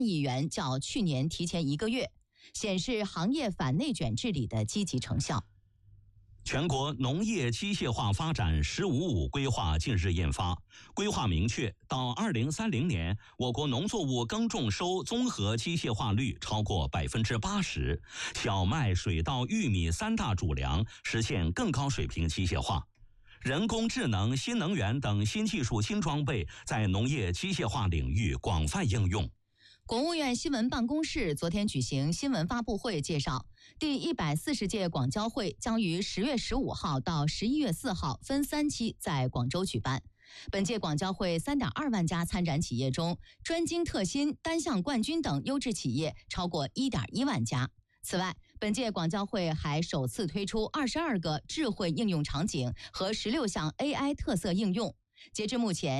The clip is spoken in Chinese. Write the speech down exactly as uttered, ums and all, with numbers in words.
亿元，较去年提前一个月，显示行业反内卷治理的积极成效。 全国农业机械化发展“十五五”规划近日印发，规划明确，到二零三零年，我国农作物耕种收综合机械化率超过百分之八十，小麦、水稻、玉米三大主粮实现更高水平机械化。人工智能、新能源等新技术、新装备在农业机械化领域广泛应用。 国务院新闻办公室昨天举行新闻发布会，介绍第一百四十届广交会将于十月十五号到十一月四号分三期在广州举办。本届广交会 三点二万家参展企业中，专精特新、单项冠军等优质企业超过 一点一万家。此外，本届广交会还首次推出二十二个智慧应用场景和十六项 A I 特色应用。截至目前，